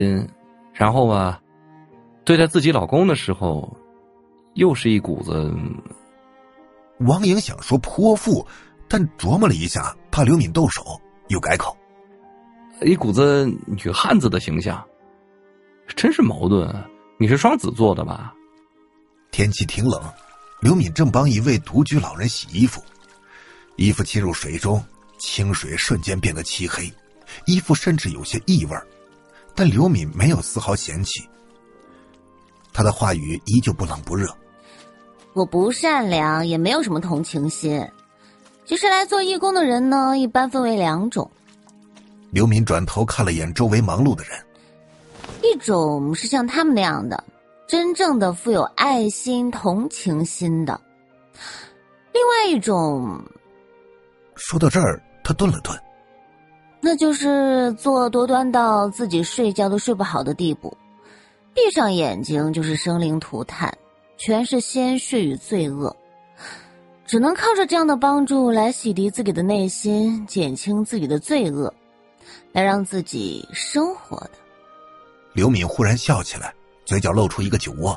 然后吧，对待自己老公的时候，又是一股子。 王莹想说泼妇，但琢磨了一下，怕刘敏动手，又改口： 一股子女汉子的形象，真是矛盾啊！你是双子座的吧？ 天气挺冷，刘敏正帮一位独居老人洗衣服，衣服浸入水中，清水瞬间变得漆黑，衣服甚至有些异味，但刘敏没有丝毫嫌弃，她的话语依旧不冷不热。 我不善良，也没有什么同情心。其实来做义工的人呢，一般分为两种。 刘敏转头看了眼周围忙碌的人， 一种是像他们那样的，真正的富有爱心、同情心的；另外一种， 说到这儿，他顿了顿， 那就是作恶多端到自己睡觉都睡不好的地步，闭上眼睛就是生灵涂炭，全是鲜血与罪恶，只能靠着这样的帮助来洗涤自己的内心，减轻自己的罪恶，来让自己生活的。 刘敏忽然笑起来，嘴角露出一个酒窝。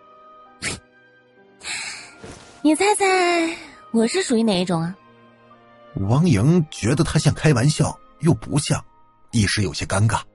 你猜猜我是属于哪一种啊？ 王莹觉得他像开玩笑又不像，一时有些尴尬。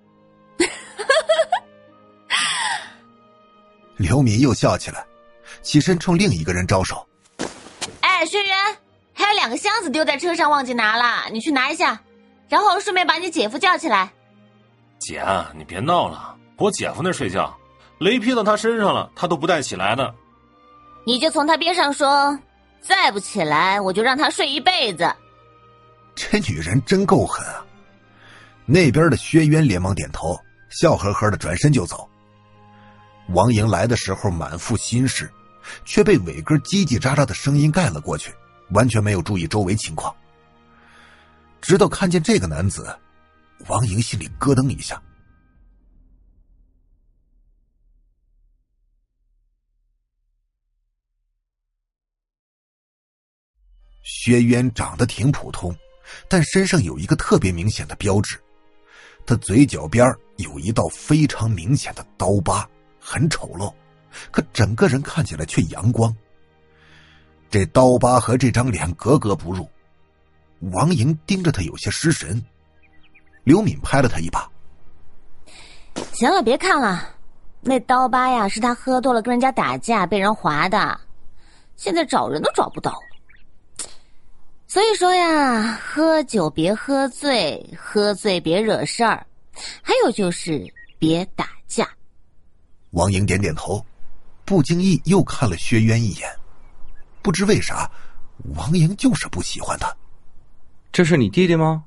刘敏又笑起来，起身冲另一个人招手： 哎，学员，还有2个箱子丢在车上忘记拿了，你去拿一下，然后顺便把你姐夫叫起来。 姐，你别闹了，我姐夫那睡觉，雷劈到他身上了，他都不带起来的。 你就从他边上说，再不起来我就让他睡一辈子。 这女人真够狠啊！那边的薛渊连忙点头，笑呵呵的转身就走。王莹来的时候满腹心事，却被伟哥叽叽喳喳的声音盖了过去，完全没有注意周围情况。直到看见这个男子，王莹心里咯噔一下。薛渊长得挺普通，但身上有一个特别明显的标志，他嘴角边有一道非常明显的刀疤，很丑陋，可整个人看起来却阳光。这刀疤和这张脸格格不入，王莹盯着他有些失神。刘敏拍了他一把： 行了，别看了，那刀疤呀是他喝多了跟人家打架被人划的，现在找人都找不到了。所以说呀，喝酒别喝醉，喝醉别惹事儿，还有就是别打架。 王莹点点头，不经意又看了薛渊一眼。不知为啥，王莹就是不喜欢他。 这是你弟弟吗？